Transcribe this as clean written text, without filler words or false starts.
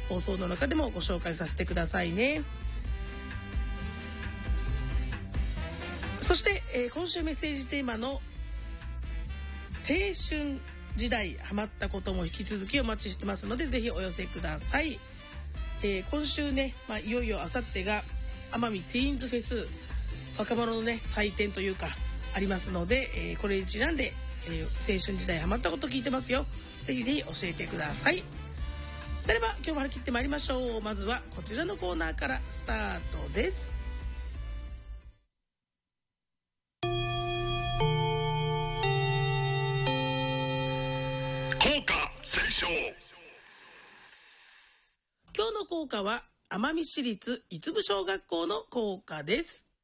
放送の中でもご紹介させてくださいね。そして、今週メッセージテーマの青春時代ハマったことも引き続きお待ちしてますので、ぜひお寄せください。今週ね、いよいよあさってが奄美ティーンズフェス、若者のね祭典というかありますので、これにちなんで、青春時代ハマったこと聞いてますよ。ぜひぜひ教えてください。では今日も張り切ってまいりましょう。まずはこちらのコーナーからスタートです。 校歌斉唱。 今日の校歌は奄美市立五部小学校の校歌です。